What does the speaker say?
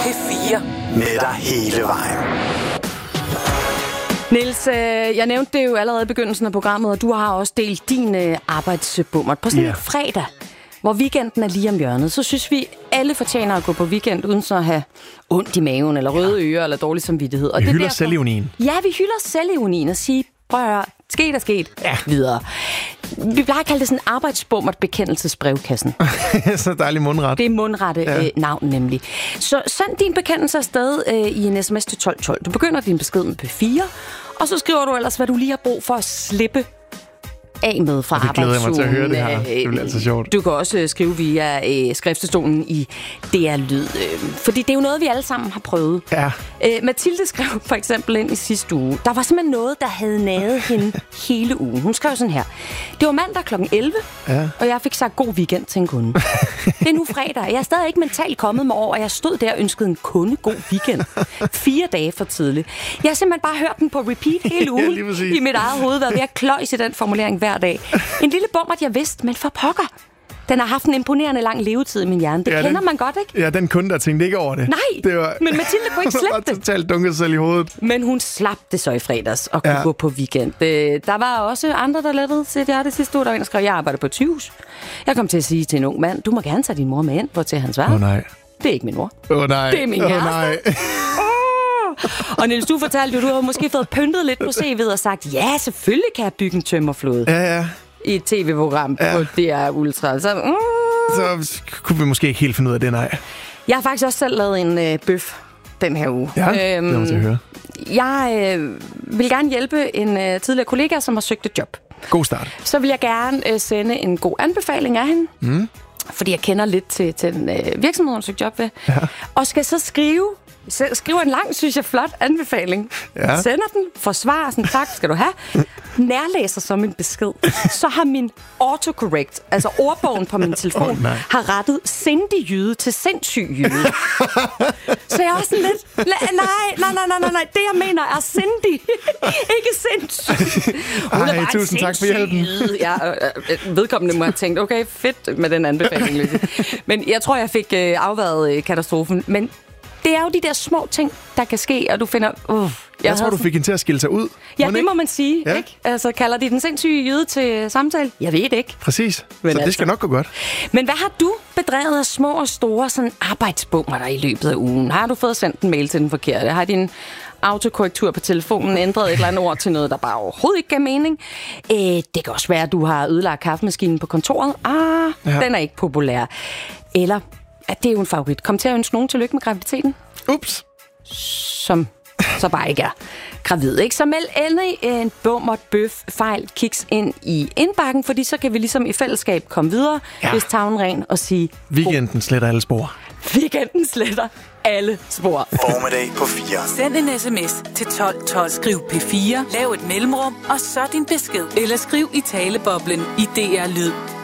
P4. Med dig hele vejen. Niels, jeg nævnte det jo allerede i begyndelsen af programmet, og du har også delt din arbejdsbummert på sådan en fredag, hvor weekenden er lige om hjørnet. Så synes vi, alle fortjener at gå på weekend, uden så at have ondt i maven, eller røde ører, eller dårlig samvittighed. Og vi hylder derfor selvironien. Ja, vi hylder selvironien og siger, prøv at høre, sket er sket, videre. Vi plejer at kalde det sådan en arbejdsbummert bekendelsesbrevkassen. Så dejlig mundret. Det er mundrette navn nemlig. Så send din bekendelse afsted i en sms til 1212. Du begynder din besked med P4, og så skriver du ellers, hvad du lige har brug for at slippe af med fra arbejdsugen. Det glæder mig til at høre det her. Det bliver altså sjovt. Du kan også skrive via skriftestolen i DR Lyd. Fordi det er jo noget, vi alle sammen har prøvet. Ja. Mathilde skrev for eksempel ind i sidste uge. Der var simpelthen noget, der havde naget hende hele ugen. Hun skrev sådan her. Det var mandag kl. 11, og jeg fik sagt god weekend til en kunde. Det er nu fredag. Jeg er stadig ikke mentalt kommet mig over, og jeg stod der og ønskede en kunde god weekend. 4 dage for tidligt. Jeg har simpelthen bare hørt den på repeat hele ugen i mit eget hoved, været ved at kløjse den formulering hver dag. En lille bummert, jeg vidste, men for pokker. Den har haft en imponerende lang levetid i min hjerne. Det kender man godt, ikke? Ja, den kunde, der tænkte ikke over det. Nej, det var, men Mathilde kunne ikke slippe det. Totalt dunket selv i hovedet. Men hun slap det så i fredags og kunne gå på weekend. Der var også andre, der lettede til det sidste uge. Der var en, der skrev, jeg arbejder på et sygehus. Jeg kom til at sige til en ung mand, du må gerne tage din mor med ind på til hans værelse. Nej. Det er ikke min mor. Nej. Det er min kæreste. Nej. Og Niels, du fortalte jo, du har måske fået pyntet lidt på CV'et og sagt, ja, selvfølgelig kan jeg bygge en tømmerflåde. Ja. I et tv-program på DR Ultra. Så kunne vi måske ikke helt finde ud af det, nej. Jeg har faktisk også selv lavet en bøf den her uge. Ja, det var til at høre. Jeg vil gerne hjælpe en tidligere kollega, som har søgt et job. God start. Så vil jeg gerne sende en god anbefaling af hende. Fordi jeg kender lidt til den virksomhed, hun søgte job ved. Ja. Og skal så skriver en lang, synes jeg, flot anbefaling. Ja. Sender den, forsvarer sådan, tak skal du have. Nærlæser som en besked. Så har min autocorrect, altså ordbogen på min telefon, har rettet sindig jyde til sindssyg jyde. Så jeg er også sådan lidt, nej, det jeg mener er sindig, ikke sindssyg. Ej, tusind tak for hjælpen. Ja, vedkommende må have tænkt, okay, fedt med den anbefaling. Men jeg tror, jeg fik afværet katastrofen. Men det er jo de der små ting, der kan ske, og du finder... Jeg tror, du fik hende til at skille sig ud. Ja, det må man sige, ikke? Altså, kalder de den sindssyge jyde til samtale? Jeg ved ikke. Præcis. Men så det skal nok gå godt. Men hvad har du bedrevet af små og store sådan arbejdsbummer der i løbet af ugen? Har du fået sendt en mail til den forkerte? Har din autokorrektur på telefonen ændret et eller andet ord til noget, der bare overhovedet ikke gav mening? Det kan også være, at du har ødelagt kaffemaskinen på kontoret. Den er ikke populær. Eller... at det er jo en favorit. Kom til at ønske nogen tillykke med graviditeten. Ups. Som så bare ikke er gravid, ikke? Så meld endelig en bummert, bøf, fejl, kiks ind i indbakken, fordi så kan vi ligesom i fællesskab komme videre, hvis tavlen ren og sige... Weekenden sletter alle spor. Weekenden sletter alle spor. Formiddag på 4. Send en sms til 1212. Skriv P4, lav et mellemrum, og så din besked. Eller skriv i taleboblen i DR Lyd.